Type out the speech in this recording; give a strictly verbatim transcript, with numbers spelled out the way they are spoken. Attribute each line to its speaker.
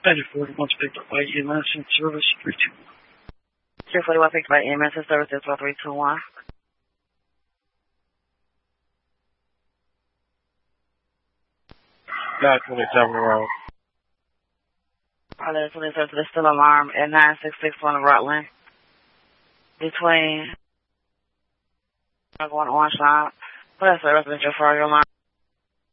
Speaker 1: Badger forty-one picked up by E M S in service three two one.
Speaker 2: Tier forty-one picked by E M S in service is one three two one.
Speaker 3: nine twenty-seven road.
Speaker 2: Pilot twenty-seven to the still alarm at nine six six one Rutland. Between going on shop. That's a residential fire alarm.